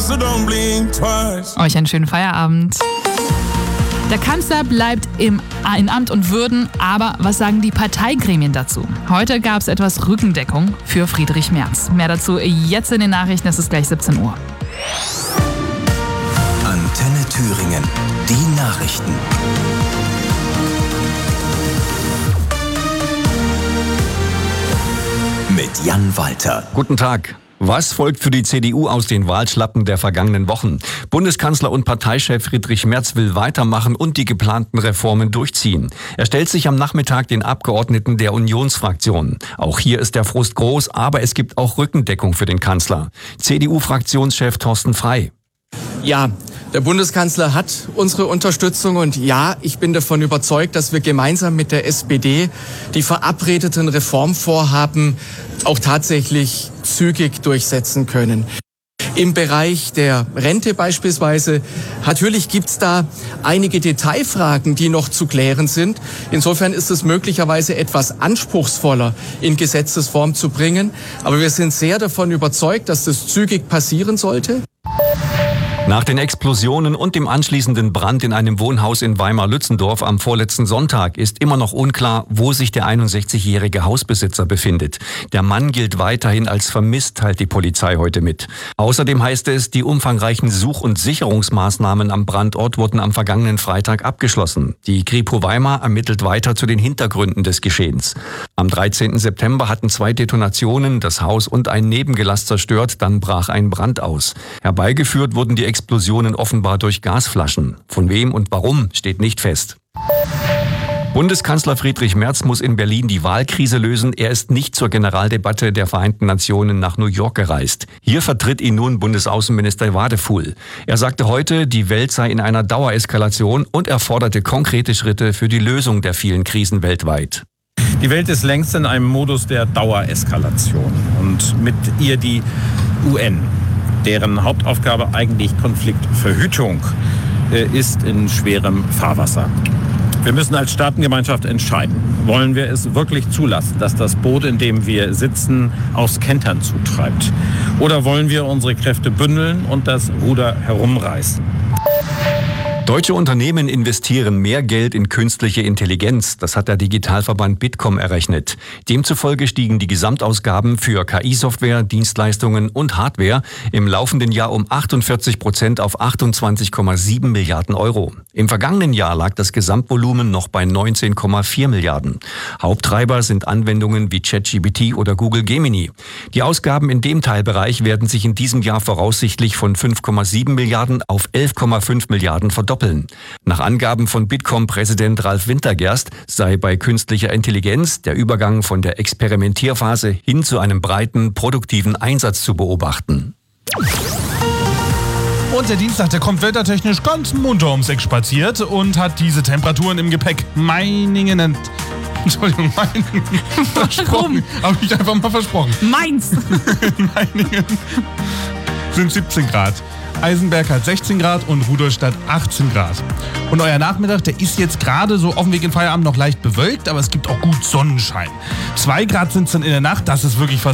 so don't blink twice. Euch einen schönen Feierabend. Der Kanzler bleibt in Amt und Würden, aber was sagen die Parteigremien dazu? Heute gab es etwas Rückendeckung für Friedrich Merz. Mehr dazu jetzt in den Nachrichten, es ist gleich 17 Uhr. Antenne Thüringen, die Nachrichten. Mit Jan Walter. Guten Tag. Was folgt für die CDU aus den Wahlschlappen der vergangenen Wochen? Bundeskanzler und Parteichef Friedrich Merz will weitermachen und die geplanten Reformen durchziehen. Er stellt sich am Nachmittag den Abgeordneten der Unionsfraktion. Auch hier ist der Frust groß, aber es gibt auch Rückendeckung für den Kanzler. CDU-Fraktionschef Thorsten Frey. Ja, der Bundeskanzler hat unsere Unterstützung und ja, ich bin davon überzeugt, dass wir gemeinsam mit der SPD die verabredeten Reformvorhaben auch tatsächlich zügig durchsetzen können. Im Bereich der Rente beispielsweise, natürlich gibt's da einige Detailfragen, die noch zu klären sind. Insofern ist es möglicherweise etwas anspruchsvoller in Gesetzesform zu bringen. Aber wir sind sehr davon überzeugt, dass das zügig passieren sollte. Nach den Explosionen und dem anschließenden Brand in einem Wohnhaus in Weimar-Lützendorf am vorletzten Sonntag ist immer noch unklar, wo sich der 61-jährige Hausbesitzer befindet. Der Mann gilt weiterhin als vermisst, teilt die Polizei heute mit. Außerdem heißt es, die umfangreichen Such- und Sicherungsmaßnahmen am Brandort wurden am vergangenen Freitag abgeschlossen. Die Kripo Weimar ermittelt weiter zu den Hintergründen des Geschehens. Am 13. September hatten 2 Detonationen das Haus und ein Nebengelass zerstört, dann brach ein Brand aus. Herbeigeführt wurden die Explosionen offenbar durch Gasflaschen. Von wem und warum steht nicht fest. Bundeskanzler Friedrich Merz muss in Berlin die Wahlkrise lösen. Er ist nicht zur Generaldebatte der Vereinten Nationen nach New York gereist. Hier vertritt ihn nun Bundesaußenminister Wadefuhl. Er sagte heute, die Welt sei in einer Dauereskalation und er forderte konkrete Schritte für die Lösung der vielen Krisen weltweit. Die Welt ist längst in einem Modus der Dauereskalation und mit ihr die UN, deren Hauptaufgabe eigentlich Konfliktverhütung ist, in schwerem Fahrwasser. Wir müssen als Staatengemeinschaft entscheiden, wollen wir es wirklich zulassen, dass das Boot, in dem wir sitzen, aufs Kentern zutreibt? Oder wollen wir unsere Kräfte bündeln und das Ruder herumreißen? Deutsche Unternehmen investieren mehr Geld in künstliche Intelligenz. Das hat der Digitalverband Bitkom errechnet. Demzufolge stiegen die Gesamtausgaben für KI-Software, Dienstleistungen und Hardware im laufenden Jahr um 48% auf 28,7 Milliarden Euro. Im vergangenen Jahr lag das Gesamtvolumen noch bei 19,4 Milliarden. Haupttreiber sind Anwendungen wie ChatGPT oder Google Gemini. Die Ausgaben in dem Teilbereich werden sich in diesem Jahr voraussichtlich von 5,7 Milliarden auf 11,5 Milliarden verdoppeln. Nach Angaben von Bitkom-Präsident Ralf Wintergerst sei bei künstlicher Intelligenz der Übergang von der Experimentierphase hin zu einem breiten, produktiven Einsatz zu beobachten. Und der Dienstag, der kommt wettertechnisch ganz munter ums Eck spaziert und hat diese Temperaturen im Gepäck. Meiningen. Versprochen. Habe ich einfach mal versprochen. Mainz. Meiningen sind 17 Grad. Eisenberg hat 16 Grad und Rudolstadt 18 Grad. Und euer Nachmittag, der ist jetzt gerade so auf dem Weg in Feierabend noch leicht bewölkt, aber es gibt auch gut Sonnenschein. 2 Grad sind es dann in der Nacht, das ist wirklich fast